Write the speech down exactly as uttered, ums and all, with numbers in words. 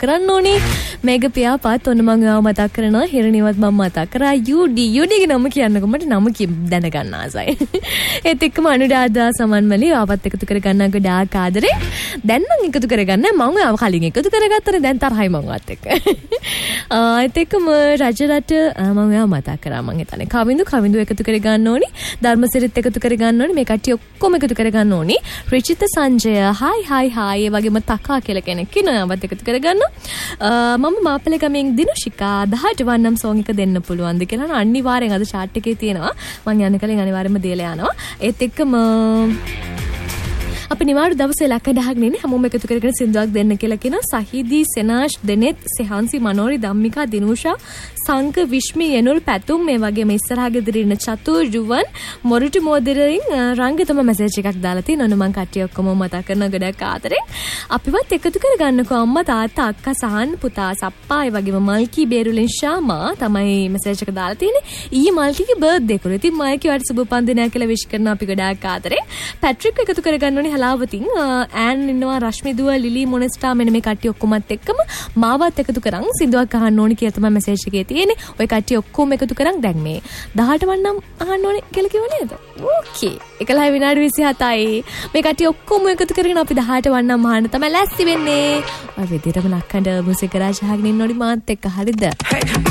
කරන්න ඕනේ. මේක පියාපත් ඔන්න මම ආව මතක් කරනවා. හිරණියවත් මම මතක් කරා. යුඩි යුඩිගේ නම කියන්නකො මට නම කිය දැනගන්න ආසයි. ඒත් එක්කම අනුරාධා සමන්මලි ආවත් එකතු කරගන්න ගොඩාක් ආදරේ. දැන් මම එකතු කරගන්න මම ආව කලින් එකතු කරගත්තනේ දැන් තරහයි මම වත් එක්ක. ඒත් එක්කම රජරට මම ආව මතක් කරා මම හිතන්නේ කවිඳු කවිඳු එකතු කරගන්න ඕනි. ධර්මසිරිත් එකතු කරගන්න ඕනි. මේ කට්ටිය ඔක්කොම එකතු කරගන්න ඕනි. රිචිත සංජය හායි හායි හායි ඒ වගේම තකා කියලා කෙනෙක් ඉන්නවත් එකතු කරගන්න. මම මාපලේ ගමෙන් දිනුෂිකා දහට වන්නම් සෝන් එක දෙන්න පුළුවන්ද කියලා අනිවාර්යෙන් අද chart එකේ තියෙනවා. මම යන්න කලින් අනිවාර්යෙන්ම දීලා යනවා. ඒත් එක්කම අපි නිවාඩු දවසේ ලක්කඩහක් නෙන්නේ හැමෝම එකතු කරගෙන සින්දුවක් දෙන්න කියලා කියනවා. සහිදී සෙනාෂ් දෙනෙත් සෙහන්සි මනෝරි ධම්මිකා දිනුෂා සංක විශ්මි යනුල් පැතුම් මේ වගේ මේ ඉස්සරහා ගෙදර ඉන්න චතුර් ජුවන් මොරිටි මොදිරින් රංග තම මැසේජ් එකක් දාලා තියෙනවා. ඔන්න මං කට්ටිය ඔක්කොම මතක් කරන ගොඩක් ආතරේ අපිවත් එකතු කරගන්නකෝ. අම්මා තාත්තා අක්කා සහන් පුතා සප්පා ඒ වගේම මල්කි බේරුලින් ශාමා තමයි මැසේජ් එක දාලා තියෙන්නේ. ඊයේ මල්කිගේ බර්ත්ඩේ කරේ. ඉතින් මල්කිවට සුබ පන්දිනයක් කියලා විශ් කරන අපි ගොඩක් ආතරේ. පැට්‍රික් එකතු කරගන්න ඕනේ හලාවතින්. ඈන් ඉන්නවා රශ්මි දුව ලිලි මොනෙස්ටා මෙන්න මේ කට්ටිය ඔක්කොමත් එක්කම මාවත් එකතු කරන් සින්දුවක් අහන්න ඕනේ කියලා තමයි මැසේජ් එකේ තියෙන්නේ. ඔය කට්ටිය ඔක්කොම එකතු කරන් දැන් මේ දහට වන්නම් අහන්න ඕනේ කියලා කිව්ව නේද? ඕකේ. එකලයි විනාඩි විසිහතයි. මේ කට්ටිය ඔක්කොම එකතු කරගෙන අපි දහට වන්නම් අහන්න තමයි ලැස්ති වෙන්නේ. ඔය විදිහටම ලක්කඬ මුසික රාජ අහගෙන ඉන්න ඕනි මාත් එක්ක හරිද?